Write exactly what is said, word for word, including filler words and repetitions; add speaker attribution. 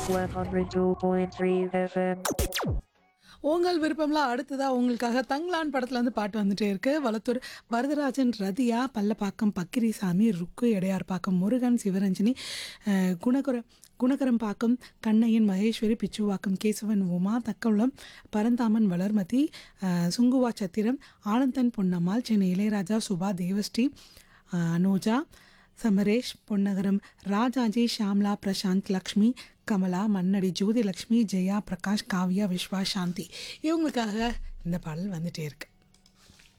Speaker 1: one oh two point three F M.
Speaker 2: உங்கள் விருப்பம்லாம் அடுத்ததா உங்களுக்காக தங்கலான் படத்துல இருந்து பாட்டு வந்துட்டே இருக்கு. வளத்தூர் வரதராஜன், ரதியா, பள்ளப்பாக்கம் பக்கிரிசாமி, ருக்கு, எடையார்பாக்கம் முருகன், சிவரஞ்சனி, அஹ், குணகுர குணகரம்பாக்கம் கண்ணையன், மகேஸ்வரி, பிச்சுவாக்கம் கேசவன், உமா, தக்கவுளம் பரந்தாமன், வளர்மதி, அஹ், சுங்குவா சத்திரம், ஆனந்தன், பொன்னம்மாள், சென்னை இளையராஜா, சுபா, தேவஸ்ரீ, அஹ், அனூஜா, சமரேஷ், பொன்னகரம், ராஜாஜி, ஷாம்லா, பிரசாந்த், லக்ஷ்மி, கமலா, மன்னடி, ஜோதி லக்ஷ்மி, ஜெயா, பிரகாஷ், காவ்யா, விஸ்வா, சாந்தி இவங்களுக்காக இந்த பாடல் வந்துட்டே இருக்கு.